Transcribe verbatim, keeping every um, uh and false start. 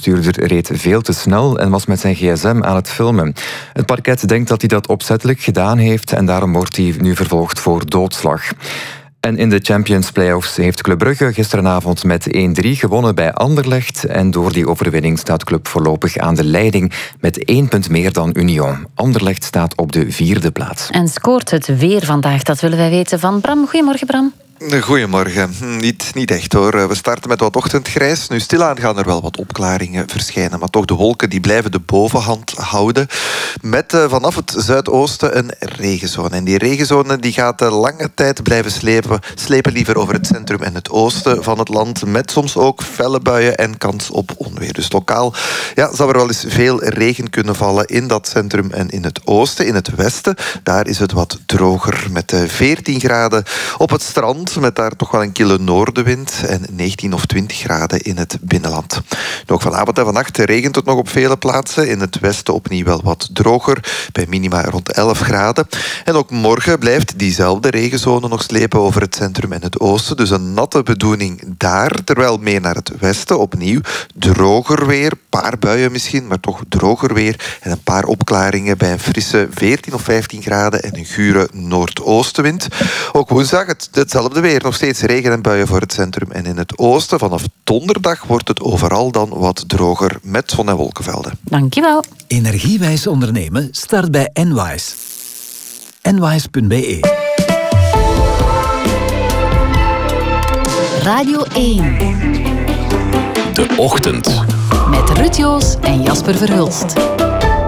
bestuurder reed veel te snel en was met zijn gsm aan het filmen. Het parket denkt dat hij dat opzettelijk gedaan heeft en daarom wordt hij nu vervolgd voor doodslag. En in de Champions Playoffs heeft Club Brugge gisteravond met één drie gewonnen bij Anderlecht. En door die overwinning staat Club voorlopig aan de leiding met één punt meer dan Union. Anderlecht staat op de vierde plaats. En scoort het weer vandaag? Dat willen wij weten van Bram. Goedemorgen, Bram. Goedemorgen. Niet, niet echt hoor. We starten met wat ochtendgrijs. Nu stilaan gaan er wel wat opklaringen verschijnen. Maar toch, de wolken die blijven de bovenhand houden. Met uh, vanaf het zuidoosten een regenzone. En die regenzone die gaat uh, lange tijd blijven slepen. Slepen liever over het centrum en het oosten van het land. Met soms ook felle buien en kans op onweer. Dus lokaal ja, zal er wel eens veel regen kunnen vallen in dat centrum en in het oosten. In het westen, daar is het wat droger. Met uh, veertien graden op het strand. Met daar toch wel een kille noordenwind en negentien of twintig graden in het binnenland. Ook vanavond en vannacht regent het nog op vele plaatsen. In het westen opnieuw wel wat droger, bij minima rond elf graden. En ook morgen blijft diezelfde regenzone nog slepen over het centrum en het oosten. Dus een natte bedoeling daar, terwijl meer naar het westen opnieuw droger weer. Een paar buien misschien, maar toch droger weer. En een paar opklaringen bij een frisse veertien of vijftien graden en een gure noordoostenwind. Ook woensdag het, hetzelfde weer. Nog steeds regen en buien voor het centrum en in het oosten. Vanaf donderdag wordt het overal dan wat droger met zon- en wolkenvelden. Dankjewel. Energiewijs ondernemen start bij Enwise. Enwise punt b e. Radio één. De Ochtend. Met Ruud Joos en Jasper Verhulst.